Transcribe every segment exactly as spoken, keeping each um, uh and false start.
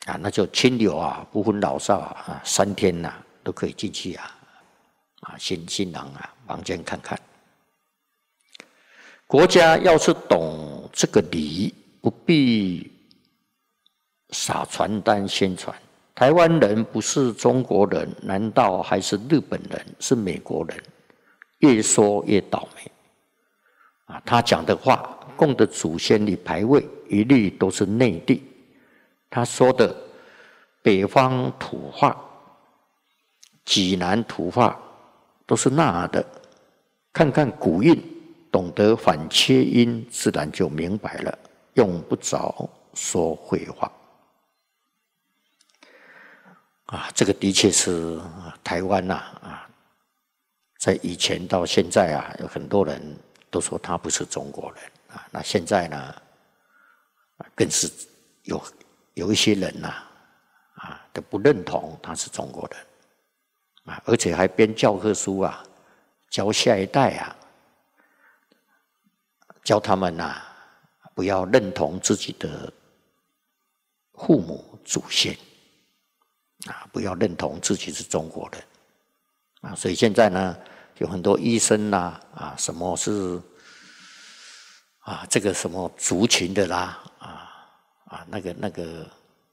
啊，那就清流啊，不分老少啊，三天呐、啊、都可以进去啊，啊，新新郎啊房间看看。国家要是懂这个理，不必撒传单宣传。台湾人不是中国人，难道还是日本人？是美国人？越说越倒霉啊！他讲的话，供的祖先里牌位，一律都是内地。他说的北方土话、济南土话，都是那的。看看古印，懂得反切音，自然就明白了。用不着说废话啊！这个的确是台湾呐啊，在以前到现在啊，有很多人都说他不是中国人啊。那现在呢，更是有有一些人呐啊都不认同他是中国人啊，而且还编教科书啊，教下一代啊，教他们呐、啊。不要认同自己的父母祖先啊！不要认同自己是中国人啊！所以现在呢，有很多医生啦啊，什么是啊这个什么族群的啦啊啊那个那个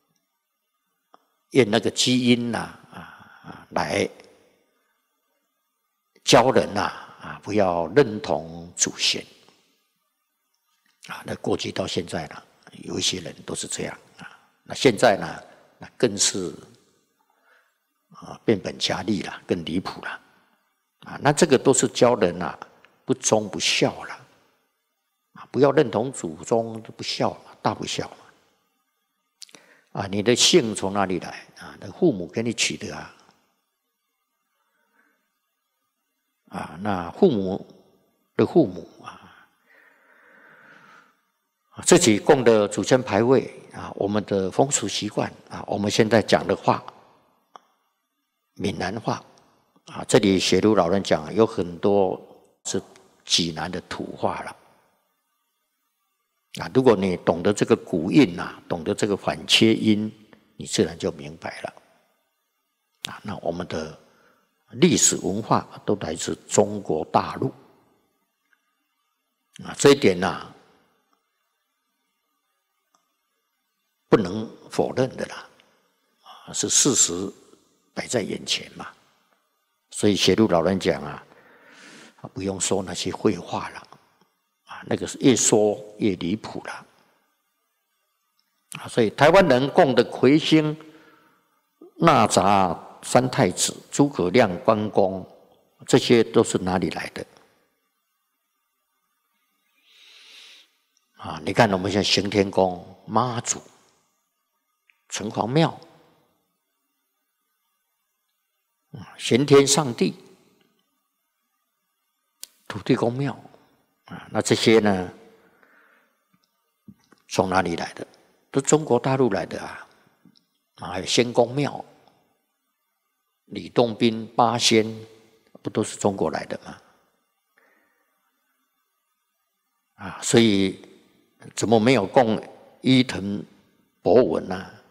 验那个基因啦啊啊来教人呐啊，不要认同祖先。啊，那过去到现在呢，有一些人都是这样啊。那现在呢，那更是啊变本加厉了，更离谱了啊。那这个都是教人啊不忠不孝了啊，不要认同祖宗不孝嘛，大不孝嘛。啊，你的姓从哪里来啊？那父母给你取的啊。啊，那父母的父母啊。自己供的祖先牌位啊，我们的风俗习惯啊，我们现在讲的话，闽南话啊，这里学儒老人讲有很多是济南的土话了啊。如果你懂得这个古印啊，懂得这个反切音，你自然就明白了啊。那我们的历史文化都来自中国大陆啊，这一点呢、啊。不能否认的啦，啊，是事实摆在眼前嘛。所以学儒老人讲啊，不用说那些废话了，啊，那个是越说越离谱了。啊，所以台湾人供的魁星、那吒三太子、诸葛亮、关公，这些都是哪里来的？啊，你看我们现在行天宫、妈祖。城隍庙，玄天上帝、土地公庙啊，那这些呢，从哪里来的？都中国大陆来的啊！啊，还有仙公庙、李洞宾、八仙，不都是中国来的吗？啊，所以怎么没有供伊藤博文呢、啊？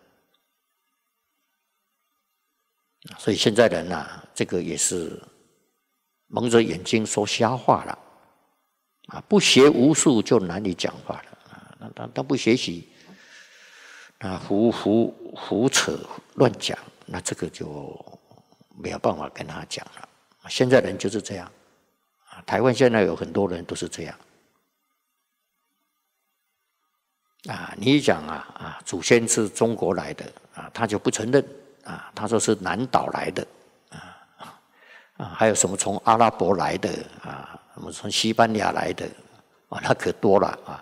所以现在人啊，这个也是蒙着眼睛说瞎话了啊！不学无术就难以讲话了啊！那他他不学习，那胡胡胡扯乱讲，那这个就没有办法跟他讲了。现在人就是这样啊！台湾现在有很多人都是这样啊！你一讲啊啊，祖先是中国来的啊，他就不承认。啊，他说是南岛来的，啊啊，还有什么从阿拉伯来的啊，什么从西班牙来的，啊，那可多了啊。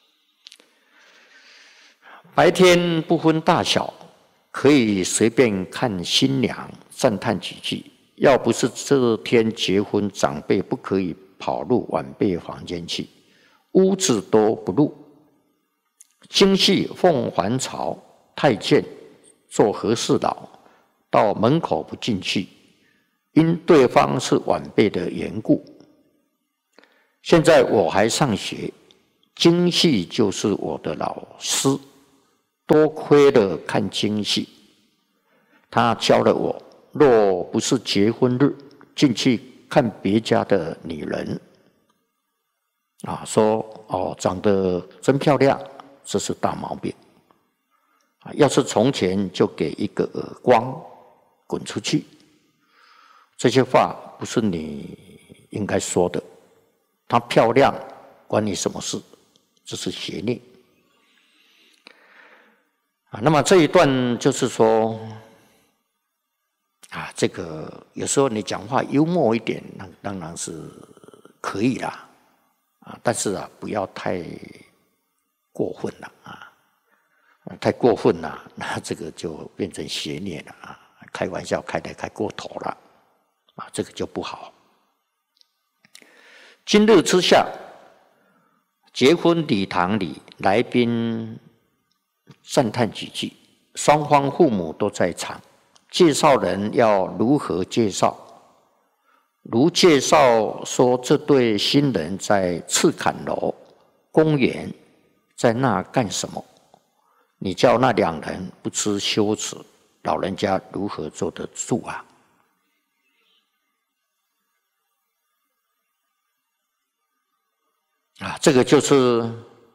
白天不分大小，可以随便看新娘，赞叹几句。要不是这天结婚，长辈不可以跑入晚辈房间去，屋子都不入。京戏凤还巢，太监做和事佬，到门口不进去，因对方是晚辈的缘故。现在我还上学，京戏就是我的老师， 多亏了看京戏，他教了我，若不是结婚日进去看别家的女人，啊，说哦长得真漂亮，这是大毛病。啊，要是从前就给一个耳光，滚出去。这些话不是你应该说的。她漂亮，关你什么事？这是邪念。啊，那么这一段就是说，啊，这个有时候你讲话幽默一点，那当然是可以啦，啊，但是啊，不要太过分了啊，太过分了，那这个就变成邪念了啊，开玩笑开得开过头了，啊，这个就不好。今日之下，结婚礼堂里，来宾赞叹几句，双方父母都在场。介绍人要如何介绍？如介绍说，这对新人在赤坎楼公园，在那干什么？你叫那两人不知羞耻，老人家如何坐得住啊？啊，这个就是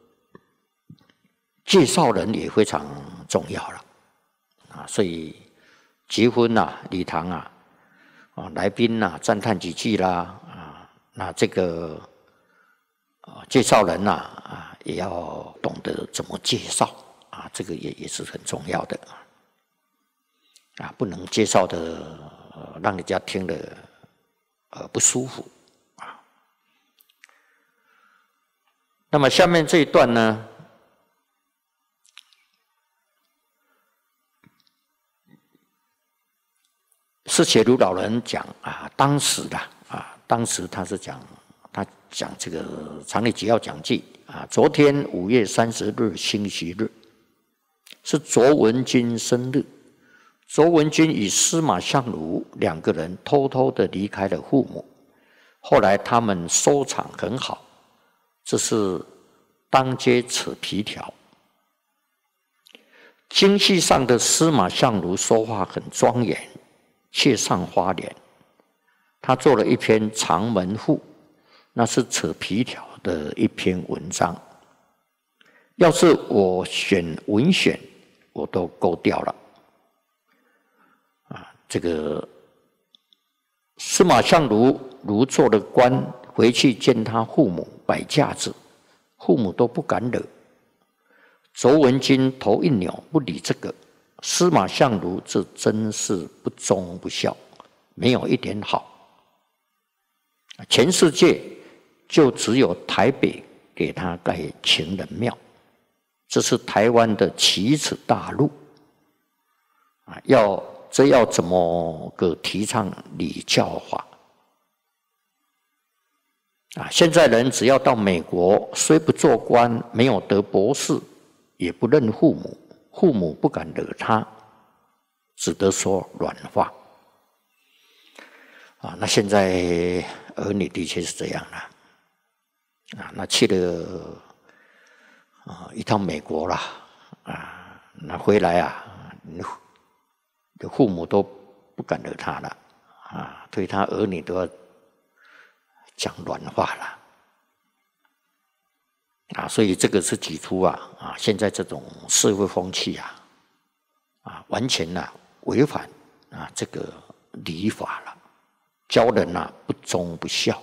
介绍人也非常重要了啊，所以结婚啊，礼堂啊，啊，来宾啊，赞叹几句啦，啊，那这个啊，介绍人呐，啊，也要懂得怎么介绍啊，这个也也是很重要的啊，不能介绍的、呃、让人家听了呃不舒服啊。那么下面这一段呢？是写如老人讲啊，当时的啊，当时他是讲，他讲这个常理纪要讲记啊，昨天五月三十日星期日，是卓文君生日。卓文君与司马相如两个人偷偷的离开了父母，后来他们收场很好，这是当街扯皮条。京戏上的司马相如说话很庄严，切上花脸，他做了一篇长门赋，那是扯皮条的一篇文章。要是我选文选，我都勾掉了。啊，这个司马相如如做了官，回去见他父母摆架子，父母都不敢惹。卓文君头一扭，不理这个。司马相如这真是不忠不孝，没有一点好。全世界就只有台北给他盖情人庙，这是台湾的奇耻大辱啊！要这要怎么个提倡礼教法啊？现在人只要到美国，虽不做官，没有得博士，也不认父母。父母不敢惹他，只得说软话啊。那现在儿女的确是这样了啊。那去了啊一趟美国啦啊，那回来啊，父母都不敢惹他了啊，对他儿女都要讲软话了啊。所以这个是指出啊啊，现在这种社会风气啊啊，完全啊违反啊这个礼法了，教人啊不忠不孝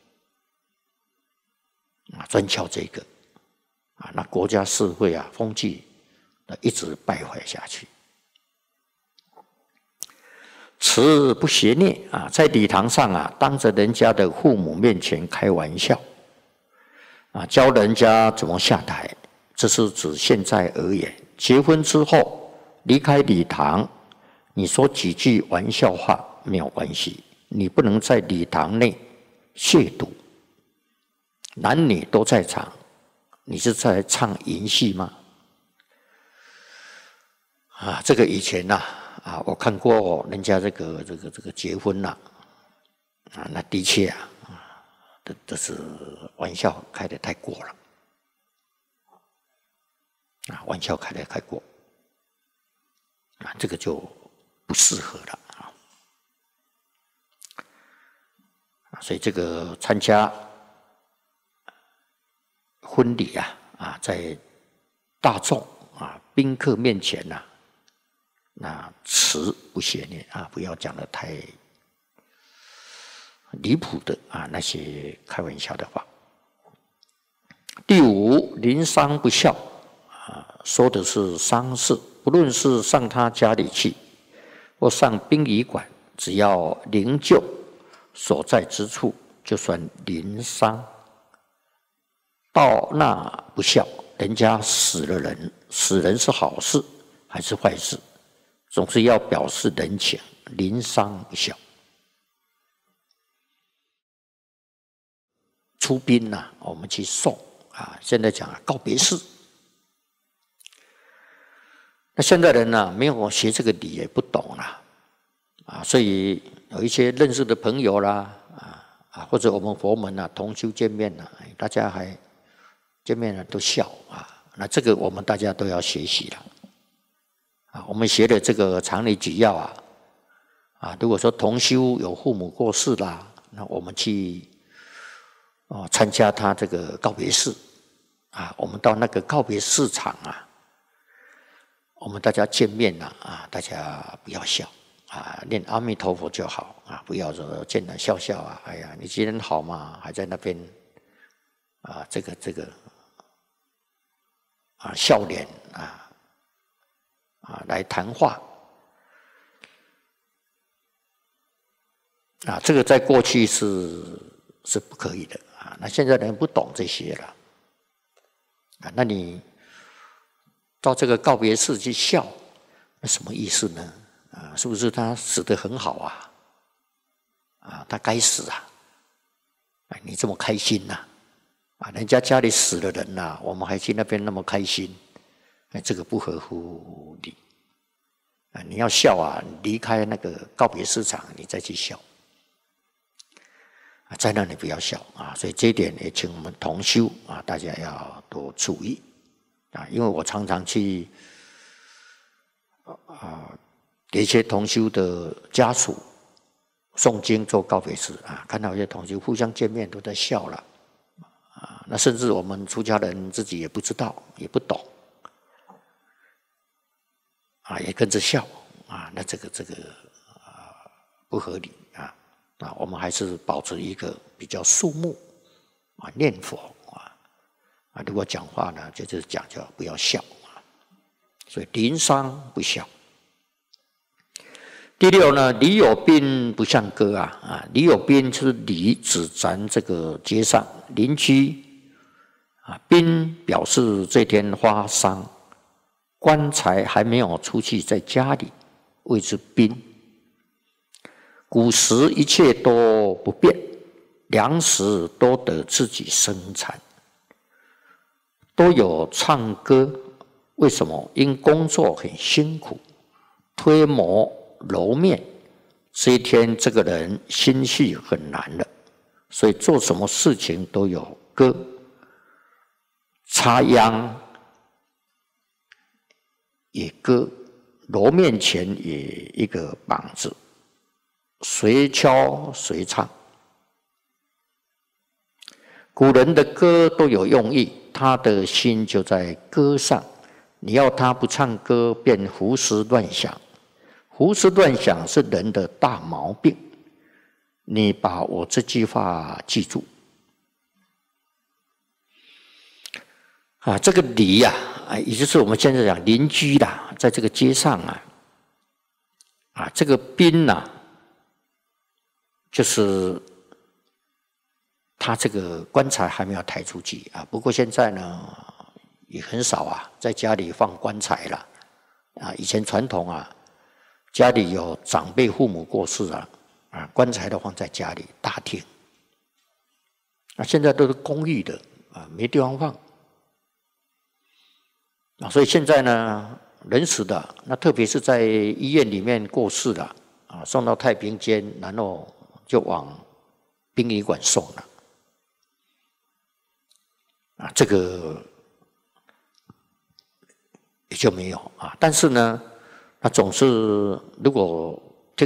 啊，专教这个啊，那国家社会啊风气一直败坏下去。此不邪念啊，在礼堂上啊，当着人家的父母面前开玩笑啊，教人家怎么下台，这是指现在而言。结婚之后离开礼堂，你说几句玩笑话没有关系，你不能在礼堂内亵渎，男女都在场，你是在唱淫戏吗？啊，这个以前呐、啊。啊，我看过人家这个这个这个结婚啦、啊，啊，那的确啊，啊，这这是玩笑开得太过了，啊，玩笑开得太过。 啊，这个就不适合了啊。所以这个参加婚礼啊啊，在大众啊宾客面前呐、啊，那辞不谢念啊，不要讲的太离谱的啊那些开玩笑的话。第五，临丧不孝啊，说的是丧事，不论是上他家里去，或上殡仪馆，只要灵柩所在之处，就算临丧。到那不孝，人家死了人，死人是好事还是坏事？总是要表示人情，临丧不孝。出殡呐、啊，我们去送啊，现在讲告别式。那现代人呢、啊，没有学这个礼，也不懂啦，啊，所以有一些认识的朋友啦，啊啊，或者我们佛门啊同修见面啊，大家还见面了都笑啊，那这个我们大家都要学习了，啊，我们学的这个常理举要啊，啊，如果说同修有父母过世啦，那我们去哦参加他这个告别式，啊，我们到那个告别市场啊，我们大家见面了啊，大家不要笑啊，念阿弥陀佛就好啊，不要说见了笑笑啊，哎呀，你今天好吗？还在那边啊，这个这个。啊，笑脸啊，啊，来谈话啊，这个在过去是是不可以的啊。那现在人不懂这些了啊，那你到这个告别式去笑，那什么意思呢？啊，是不是他死得很好啊？啊，他该死啊！哎，你这么开心呐、啊？啊，人家家里死了人呐、啊，我们还去那边那么开心，哎，这个不合乎理啊！你要笑啊，离开那个告别市场，你再去笑啊，在那里不要笑啊！所以这一点也请我们同修啊，大家要多注意啊！因为我常常去啊，给一些同修的家属诵经做告别式啊，看到一些同修互相见面都在笑了。啊，那甚至我们出家人自己也不知道，也不懂，啊，也跟着笑，啊，那这个这个啊不合理啊，啊，我们还是保持一个比较肃穆啊，念佛啊，啊，如果讲话呢，就就是讲叫不要笑啊，所以临丧不孝。第六呢，礼有宾不像歌啊啊，礼有宾就是礼指咱这个街上邻居啊，宾表示这天发丧，棺材还没有出去，在家里谓之宾。古时一切都不变，粮食都得自己生产，都有唱歌，为什么？因工作很辛苦，推磨揉面，这一天这个人心绪很难了，所以做什么事情都有歌。插秧也歌，揉面前也一个膀子，随敲随唱。古人的歌都有用意，他的心就在歌上。你要他不唱歌，便胡思乱想。胡思乱想是人的大毛病，你把我这句话记住啊！这个礼呀、啊，也就是我们现在讲邻居啦，在这个街上啊，啊，这个宾呐、啊，就是他这个棺材还没有抬出去啊。不过现在呢，也很少啊，在家里放棺材了啊。以前传统啊。家里有长辈父母过世了，啊，棺材都放在家里大厅。啊，现在都是公寓的，啊，没地方放。啊，所以现在呢，人死的，那特别是在医院里面过世的，啊，送到太平间，然后就往殡仪馆送了。啊，这个也就没有啊。但是呢， 啊，总是如果